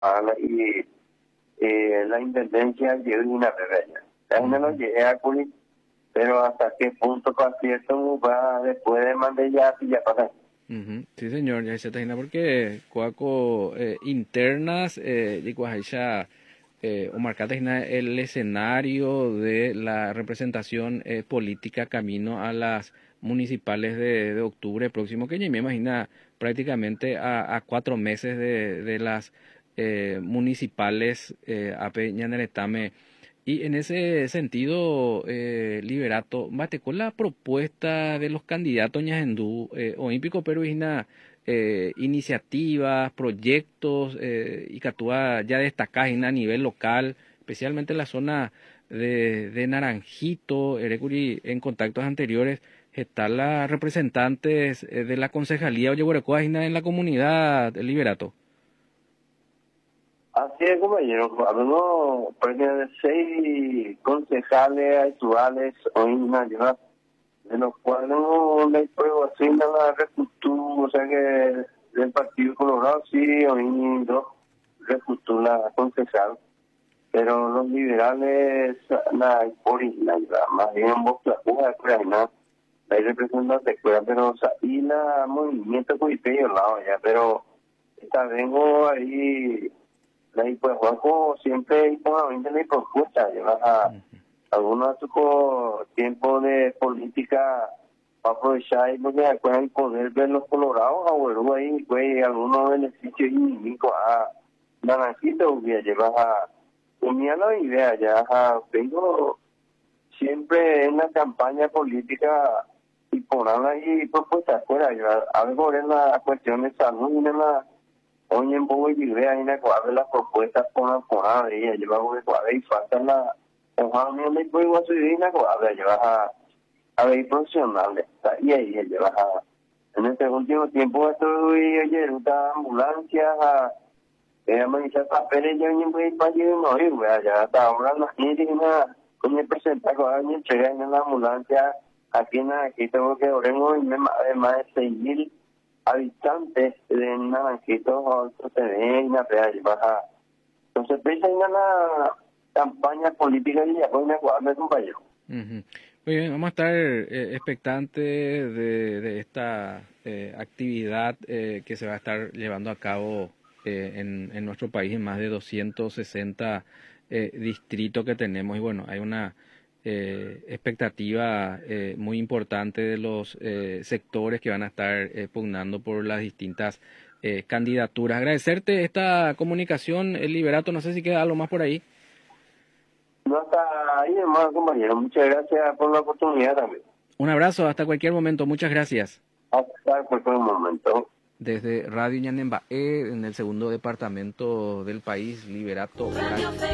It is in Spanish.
y la intendencia llegó una rebeña. También lo llegué a Curi, pero hasta qué punto para cierto va después de mandar ya pasa. Sí, señor, ya se está porque cuaco internas de Cuajaisha o marcate el escenario de la representación política camino a las municipales de octubre próximo, que ya me imagina prácticamente a 4 meses de las municipales a Peñaneretame. Y en ese sentido, Liberato, mate con la propuesta de los candidatos ñajendú, olímpico, pero es una iniciativas, proyectos, y que actúa ya destacadas a nivel local, especialmente en la zona de Naranjito, Erecuri, en contactos anteriores, están las representantes de la concejalía Oyeguarecoa en la comunidad, Liberato. Así es, compañero. Hablamos de 6 concejales actuales hoy en Navidad, de los cuales no le puedo asignar la recultura, o sea que del Partido Colorado sí, hoy dos recultura concejal, pero los liberales, la original, más bien vos la ucraniana, la representante escuela, pero o sea, y la movimiento que yo lado ya, pero esta vengo ahí. Y pues Juanjo siempre con la mente de propuesta, lleva a algunos tiempo de política para aprovechar y porque después poder ver los colorados a Uruguay ahí pues algunos beneficios inimigo a Naranjito que lleva a tenía la idea ya tengo siempre en la campaña política y poner ahí propuestas fuera algo en la cuestión de salud y en la hoy en poco y vea ahí las propuestas con la porada y lleva y falta la hoja no le puedo subir lleva a ver profesionales y ahí lleva en este último tiempo estoy ayer una ambulancia a manejar papeles yo ni voy para no ir ya hasta ahora no tiene nada con el presenta con la entrega en la ambulancia aquí tengo que oremos más de 6,000 habitantes de Naranjito, baja. Entonces, piensa en la campaña política y ya con una guardia, compañero. Muy bien, vamos a estar expectantes de esta actividad que se va a estar llevando a cabo en nuestro país, en más de 260 distritos que tenemos. Y bueno, hay una expectativa muy importante de los sectores que van a estar pugnando por las distintas candidaturas. Agradecerte esta comunicación, Liberato, no sé si queda algo más por ahí. No, hasta ahí, hermano, compañero. Muchas gracias por la oportunidad también. Un abrazo, hasta cualquier momento. Muchas gracias. Hasta cualquier momento. Desde Radio Ñanembaé, en el segundo departamento del país, Liberato.